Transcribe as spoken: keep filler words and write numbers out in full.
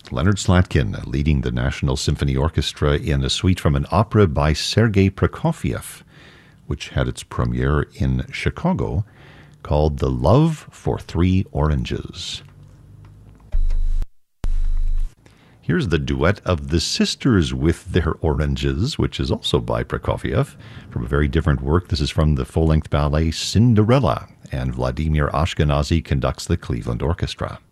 Leonard Slatkin leading the National Symphony Orchestra in a suite from an opera by Sergei Prokofiev, which had its premiere in Chicago, called The Love for Three Oranges. Here's the duet of the sisters with their oranges, which is also by Prokofiev, from a very different work. This is from the full-length ballet Cinderella, and Vladimir Ashkenazy conducts the Cleveland Orchestra.